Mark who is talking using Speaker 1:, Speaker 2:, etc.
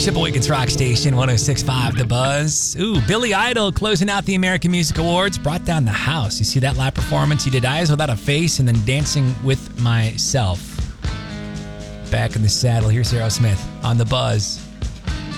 Speaker 1: Sheboygan's Rock Station, 106.5 The Buzz. Ooh, Billy Idol closing out the American Music Awards. Brought down the house. You see that live performance? He did Eyes Without a Face and then Dancing with Myself. Back in the saddle. Here's Aerosmith on The Buzz.